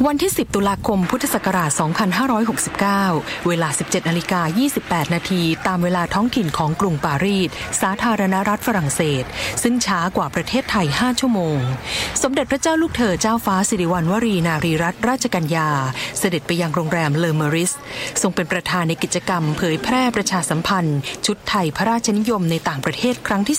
วันที่ 10 ตุลาคม พุทธศักราช 2569 เวลา 17:28 นาทีตามเวลาท้องถิ่นของกรุงปารีสสาธารณรัฐฝรั่งเศสซึ่งช้ากว่าประเทศไทย 5 ชั่วโมงสมเด็จพระเจ้าลูกเธอเจ้าฟ้าสิริวัณวรีนารีรัตนราชกัญญาเสด็จไปยังโรงแรมเลอเมอริสทรงเป็นประธานในกิจกรรมเผยแพร่ประชาสัมพันธ์ชุดไทยพระราชนิยมในต่างประเทศครั้งที่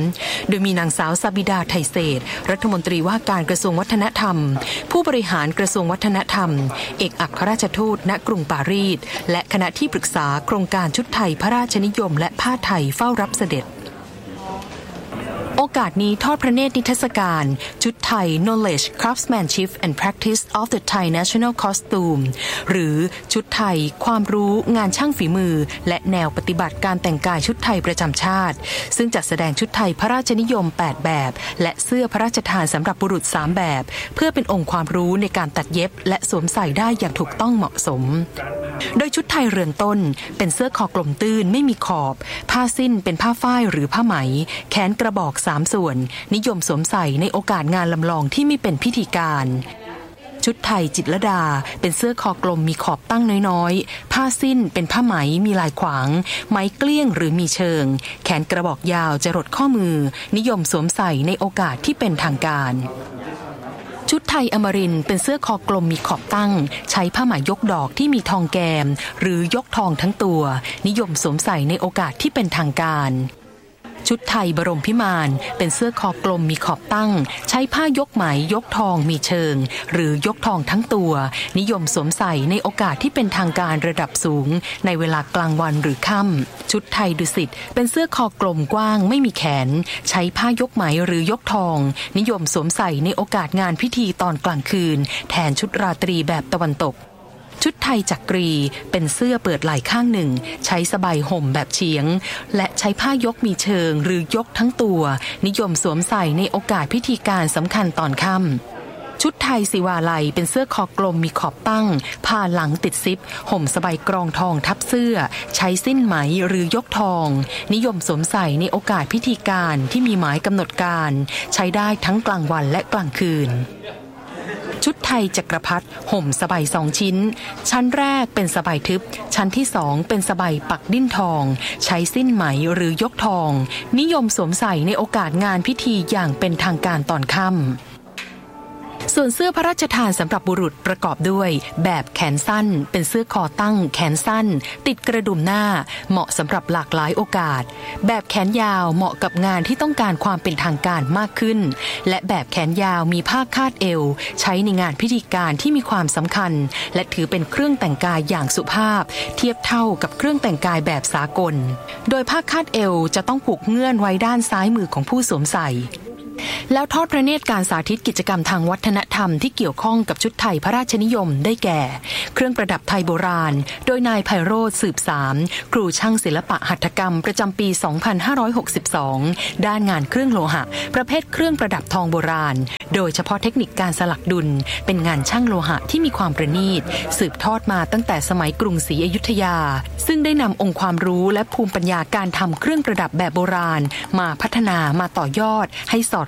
3 โดยมีนางสาวซาบิดาไทเศษรัฐมนตรีว่าการกระทรวงวัฒนธรรมผู้บริหารกระทรวงวัฒนธรรมเอกอัครราชทูตณกรุงปารีสและคณะที่ปรึกษาโครงการชุดไทยพระราชนิยมและผ้าไทยเฝ้ารับเสด็จโอกาสนี้ทอดพระเนตรนิทรรศการชุดไทย Knowledge Craftsmanship and Practice of the Thai National Costume หรือชุดไทยความรู้งานช่างฝีมือและแนวปฏิบัติการแต่งกายชุดไทยประจำชาติซึ่งจัดแสดงชุดไทยพระราชนิยม8แบบและเสื้อพระราชทานสำหรับบุรุษ3แบบเพื่อเป็นองค์ความรู้ในการตัดเย็บและสวมใส่ได้อย่างถูกต้องเหมาะสมโดยชุดไทยเรือนต้นเป็นเสื้อคอกลมตื้นไม่มีขอบผ้าสิ้นเป็นผ้าฝ้ายหรือผ้าไหมแขนกระบอก3 ส่วนนิยมสวมใส่ในโอกาสงานลำลองที่ไม่เป็นพิธีการชุดไทยจิตรลดาเป็นเสื้อคอกลมมีขอบตั้งน้อยๆผ้าสิ้นเป็นผ้าไหมมีลายขวางไหมเกลี้ยงหรือมีเชิงแขนกระบอกยาวจรดข้อมือนิยมสวมใส่ในโอกาสที่เป็นทางการชุดไทยอมรินทร์เป็นเสื้อคอกลมมีขอบตั้งใช้ผ้าไหมยกดอกที่มีทองแกมหรือยกทองทั้งตัวนิยมสวมใส่ในโอกาสที่เป็นทางการชุดไทยบรมพิมานเป็นเสื้อคอกลมมีขอบตั้งใช้ผ้ายกไหมยกทองมีเชิงหรือยกทองทั้งตัวนิยมสวมใส่ในโอกาสที่เป็นทางการระดับสูงในเวลากลางวันหรือค่ำชุดไทยดุสิตเป็นเสื้อคอกลมกว้างไม่มีแขนใช้ผ้ายกไหมหรือยกทองนิยมสวมใส่ในโอกาสงานพิธีตอนกลางคืนแทนชุดราตรีแบบตะวันตกชุดไทยจักรีเป็นเสื้อเปิดไหล่ข้างหนึ่งใช้สบายห่มแบบเฉียงและใช้ผ้ายกมีเชิงหรือยกทั้งตัวนิยมสวมใส่ในโอกาสพิธีการสำคัญตอนค่ำชุดไทยศิวาลัยเป็นเสื้อคอกลมมีขอบตั้งผ้าหลังติดซิปห่มสบายกรองทองทับเสื้อใช้สิ้นไหมหรือยกทองนิยมสวมใส่ในโอกาสพิธีการที่มีหมายกำหนดการใช้ได้ทั้งกลางวันและกลางคืนชุดไทยจักรพรรดิห่มสบาย2 ชิ้นชั้นแรกเป็นสบายทึบชั้นที่2เป็นสบายปักดิ้นทองใช้สิ้นไหมหรือยกทองนิยมสวมใส่ในโอกาสงานพิธีอย่างเป็นทางการตอนค่ำส่วนเสื้อพระราชทานสำหรับบุรุษประกอบด้วยแบบแขนสั้นเป็นเสื้อคอตั้งแขนสั้นติดกระดุมหน้าเหมาะสำหรับหลากหลายโอกาสแบบแขนยาวเหมาะกับงานที่ต้องการความเป็นทางการมากขึ้นและแบบแขนยาวมีผ้าคาดเอวใช้ในงานพิธีการที่มีความสำคัญและถือเป็นเครื่องแต่งกายอย่างสุภาพเทียบเท่ากับเครื่องแต่งกายแบบสากลโดยผ้าคาดเอวจะต้องผูกเงื่อนไว้ด้านซ้ายมือของผู้สวมใส่แล้วทอดพระเนตรการสาธิตกิจกรรมทางวัฒนธรรมที่เกี่ยวข้องกับชุดไทยพระราชนิยมได้แก่เครื่องประดับไทยโบราณโดยนายไพโรจน์สืบสามครูช่างศิลปะหัตถกรรมประจำปี 2562 ด้านงานเครื่องโลหะประเภทเครื่องประดับทองโบราณโดยเฉพาะเทคนิคการสลักดุลเป็นงานช่างโลหะที่มีความประณีตสืบทอดมาตั้งแต่สมัยกรุงศรีอยุธยาซึ่งได้นำองค์ความรู้และภูมิปัญญาการทำเครื่องประดับแบบโบราณมาพัฒนามาต่อยอดให้สอด